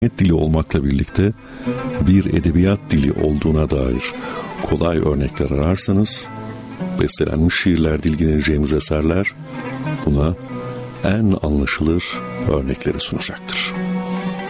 dili olmakla birlikte bir edebiyat dili olduğuna dair kolay örnekler ararsanız, bestelenmiş şiirlerde ilgileneceğimiz eserler buna en anlaşılır örnekleri sunacaktır.